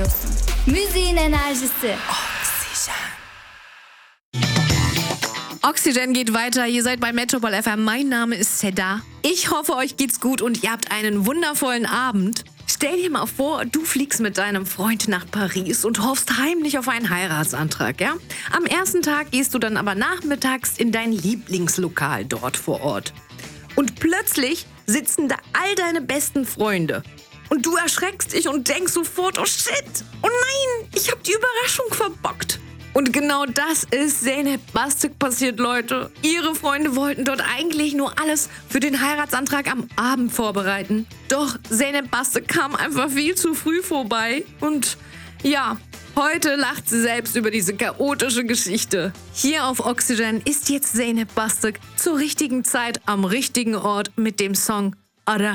dinliyorsun. Müziğin enerjisi. Oxygen geht weiter, ihr seid bei Metropol FM, mein Name ist Seda. Ich hoffe, euch geht's gut und ihr habt einen wundervollen Abend. Stell dir mal vor, du fliegst mit deinem Freund nach Paris und hoffst heimlich auf einen Heiratsantrag, ja? Am ersten Tag gehst du dann aber nachmittags in dein Lieblingslokal dort vor Ort. Und plötzlich sitzen da all deine besten Freunde. Und du erschreckst dich und denkst sofort, oh shit, oh nein, ich hab die Überraschung verbockt. Und genau das ist Zeynep Bastık passiert, Leute. Ihre Freunde wollten dort eigentlich nur alles für den Heiratsantrag am Abend vorbereiten. Doch Zeynep Bastık kam einfach viel zu früh vorbei. Und ja, heute lacht sie selbst über diese chaotische Geschichte. Hier auf Oxygen ist jetzt Zeynep Bastık zur richtigen Zeit am richtigen Ort mit dem Song Ara.